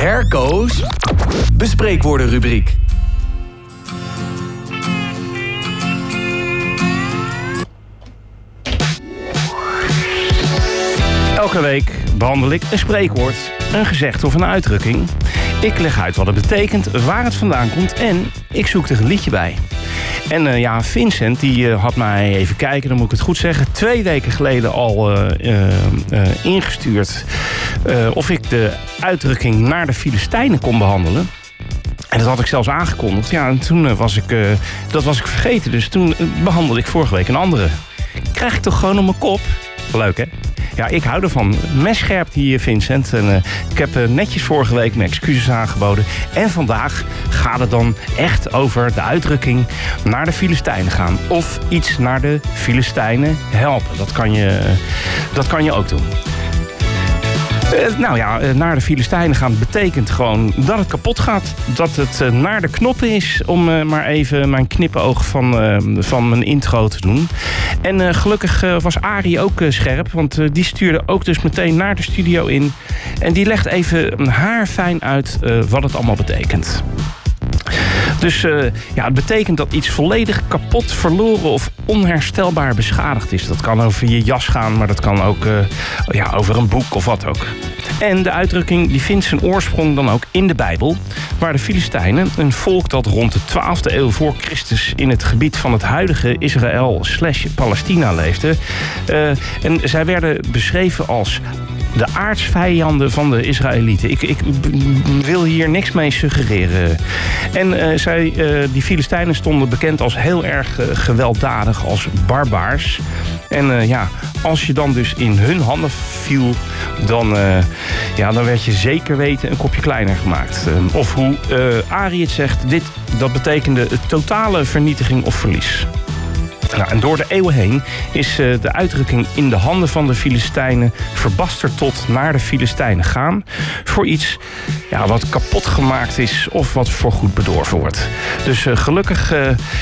Herko's bespreekwoordenrubriek. Elke week behandel ik een spreekwoord, een gezegde of een uitdrukking. Ik leg uit wat het betekent, waar het vandaan komt en ik zoek er een liedje bij. En Vincent die had mij even kijken, dan moet ik het goed zeggen, 2 weken geleden al ingestuurd of ik de uitdrukking naar de Filistijnen kon behandelen. En dat had ik zelfs aangekondigd. Ja, en toen was ik vergeten. Dus toen behandelde ik vorige week een andere. Krijg ik toch gewoon op mijn kop? Leuk, hè? Ja, ik hou ervan. Messcherp die Vincent. En, ik heb netjes vorige week mijn excuses aangeboden. En vandaag gaat het dan echt over de uitdrukking naar de Filistijnen gaan. Of iets naar de Filistijnen helpen. Dat kan je ook doen. Naar de Filistijnen gaan betekent gewoon dat het kapot gaat. Dat het naar de knoppen is, om maar even mijn knipoog van mijn intro te doen. En gelukkig was Arie ook scherp, want die stuurde ook dus meteen naar de studio in. En die legt even haarfijn uit wat het allemaal betekent. Dus het betekent dat iets volledig kapot, verloren of onherstelbaar beschadigd is. Dat kan over je jas gaan, maar dat kan ook over een boek of wat ook. En de uitdrukking die vindt zijn oorsprong dan ook in de Bijbel, waar de Filistijnen, een volk dat rond de 12e eeuw voor Christus in het gebied van het huidige Israël/Palestina leefde. En zij werden beschreven als de aardsvijanden van de Israëlieten. Ik wil hier niks mee suggereren. En die Filistijnen stonden bekend als heel erg gewelddadig, als barbaars. En als je dan dus in hun handen viel, dan werd je zeker weten een kopje kleiner gemaakt. Of hoe Arie het zegt, dat betekende totale vernietiging of verlies. Nou, en door de eeuwen heen is de uitdrukking in de handen van de Filistijnen verbasterd tot naar de Filistijnen gaan. Voor iets wat kapot gemaakt is of wat voorgoed bedorven wordt. Dus gelukkig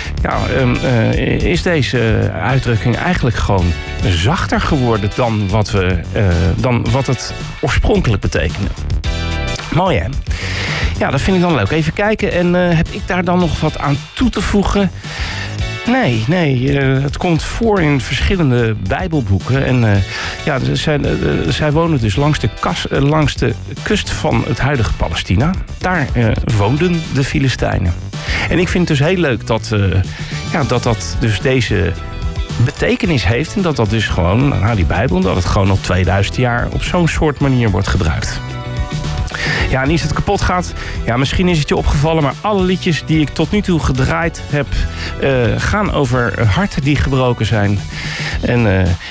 is deze uitdrukking eigenlijk gewoon zachter geworden dan wat het oorspronkelijk betekende. Mooi, hè? Ja, dat vind ik dan leuk. Even kijken, en heb ik daar dan nog wat aan toe te voegen? Nee, het komt voor in verschillende Bijbelboeken. En zij wonen dus langs de kust van het huidige Palestina. Daar woonden de Filistijnen. En ik vind het dus heel leuk dat dus deze betekenis heeft. En dat dus gewoon, die Bijbel, dat het gewoon al 2000 jaar op zo'n soort manier wordt gebruikt. Ja, en iets dat kapot gaat. Ja, misschien is het je opgevallen, maar alle liedjes die ik tot nu toe gedraaid heb, gaan over harten die gebroken zijn. En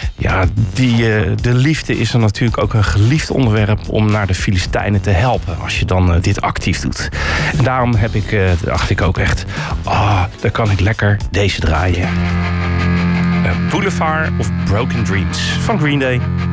de liefde is dan natuurlijk ook een geliefd onderwerp om naar de Filistijnen te helpen, als je dan dit actief doet. En daarom dacht ik ook echt, dan kan ik lekker deze draaien. Boulevard of Broken Dreams van Green Day.